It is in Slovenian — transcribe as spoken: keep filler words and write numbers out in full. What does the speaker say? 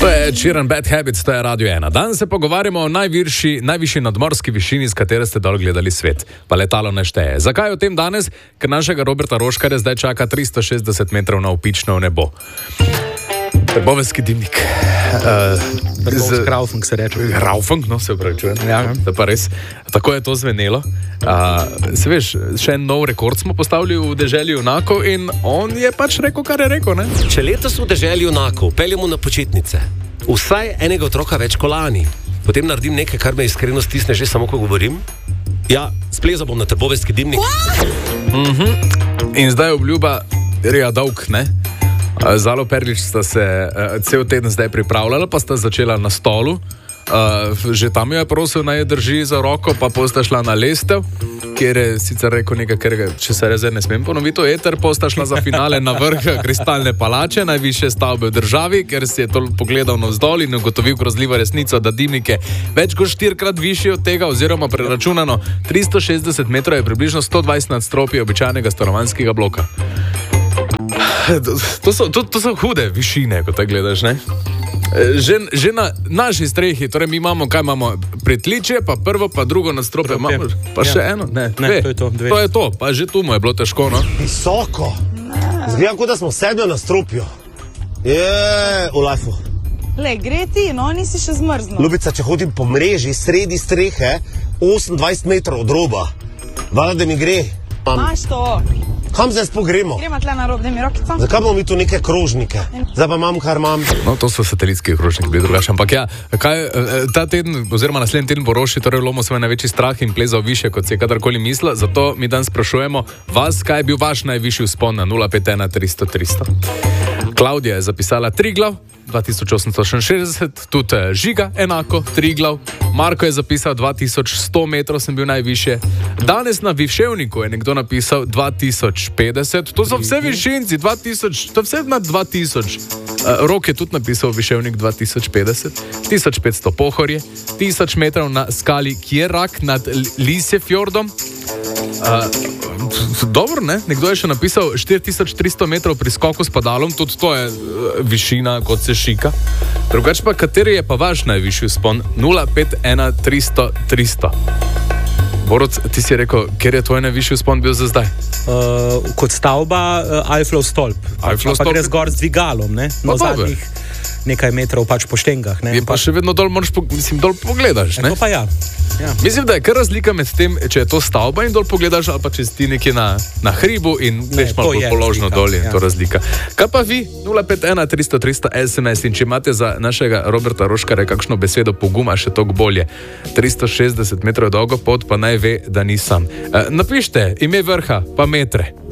To je Sheeran Bad Habits, to je Radio ena. Danes se pogovarjamo o najvišji, najvišji nadmorski višini, z katere ste dol gledali svet. Pa letalo ne šteje. Zakaj o tem danes? Ker našega Roberta Roškarja zdaj čaka tristo šestdeset metrov na vpično nebo. Trboveljski dimnik. Uh, Raufeng se reče. Raufeng, no se upravičujem. Ja. Da pa res. Tako je to zvenelo. Uh, se veš, še en nov rekord smo postavili v deželi junakov in on je pač rekel, kar je rekel, ne? Če letos v deželi junakov peljemo na počitnice, vsaj enega otroka več kot lani, potem naredim nekaj, kar me iskreno stisne že samo, ko govorim. Ja, splezal bom na Trboveljski dimnik. Mm-hmm. In zdaj obljuba Rija Dolg, ne? Zalo Perlič sta se uh, cel teden zdaj pripravljala, pa sta začela na stolu. Uh, že tam jo je prosil, naj je drži za roko, pa posta šla na lestev, kjer je sicer rekel nekaj, ker če se rezer ne smem ponoviti, to eter, posta šla za finale na vrh Kristalne palače, najvišje stavbe v državi, ker si je to pogledal navzdol in ugotovil grozljivo resnico, da dimnik je več kot štirikrat višji od tega, oziroma preračunano tristo šestdeset metrov je približno sto dvajset nadstropij običajnega stanovanjskega bloka. To so, to, to so hude višine, ko te gledaš, ne? Že, že na naši strehi, torej mi imamo, kaj imamo, pritličje, pa prvo, pa drugo nadstropje, imamo, pa še ja. eno, ne, ne dve. To je to, dve. To je to, pa že tu mu je bilo težko, no? Visoko, zgledam, kot da smo sedmi na stropju. Je, v lajfu. Le, gre ti, no, nisi še zmrznil. Ljubica, če hodim po mreži, sredi strehe, osemindvajset metrov od roba, valjda, da mi gre. Maš to. Kam zdaj spogremo? Gremo tle na rob, da mi rokico. Zakaj bomo mi tu neke krožnike? Zdaj pa imam, kar imam. No, to so satelitski krožniki, bili drugače. Ampak ja, kaj, ta teden, oziroma naslednji teden bo Roši, torej lomo svoj največji strah in plezal više, kot si je kadarkoli mislil. Zato mi danes sprašujemo vas, kaj je bil vaš najvišji vzpon na nula pet ena tristo tristo. Klaudija je zapisala Triglav, dva tisoč osemsto šestdeset, tudi Žiga, enako, Triglav. Marko je zapisal dva tisoč sto metrov, sem bil najvišje. Danes na Viševniku je nekdo napisal dva tisoč petdeset, to so vse višinci, dva tisoč, to je vse nad dva tisoč. Uh, Rok je tudi napisal Viševnik dva tisoč petdeset, tisoč petsto Pohorje, tisoč metrov na skali Kjerak nad Lisefjordom. Uh, dobro, ne? Nekdo je še napisal štiri tisoč tristo metrov pri skoku s padalom, tudi to je uh, višina, kot se šika. Drugač pa, kateri je pa vaš najvišji vzpon? nula pet ena tristo tristo. Borod, ti si rekel, kjer je tvoj najvišji vzpon bil za zdaj? Uh, kot stavba uh, Eifflov stolp. Eifflov pa, pa stolp. gre zgor z dvigalom, ne? No, zadnjih nekaj metrov pač po štengah, ne? Je pa še vedno dol, moraš, po, mislim, dol pogledaš, ne? To pa ja. Ja. Mislim, da je kar razlika med tem, če je to stavba in dol pogledaš, ali pa če si nekje na, na hribu in veš malo položno dol in ja. To razlika. Kaj pa vi? nula pet ena tristo tristo es em es in če imate za našega Roberta Roškarja kakšno besedo poguma, še toliko bolje. tristo šestdeset metrov dolgo pot, pa naj ve, da nisem. E, napište ime vrha, pa metre.